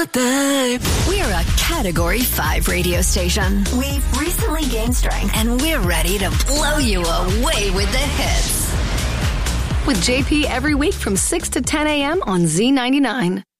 We're a Category 5 radio station. We've recently gained strength, and we're ready to blow you away with the hits. With JP every week from 6 to 10 a.m. on Z99.